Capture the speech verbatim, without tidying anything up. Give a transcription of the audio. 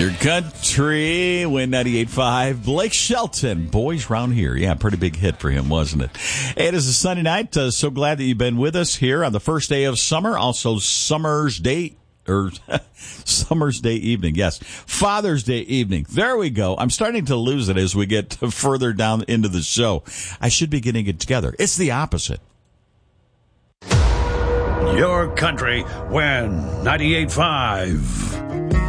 Your country, Win ninety-eight point five. Blake Shelton, Boys Round Here. Yeah, pretty big hit for him, wasn't it? Hey, it is a Sunday night. Uh, so glad that you've been with us here on the first day of summer. Also, Summer's Day, or Summer's Day evening. Yes, Father's Day evening. There we go. I'm starting to lose it as we get further down into the show. I should be getting it together. It's the opposite. Your country, Win ninety-eight point five.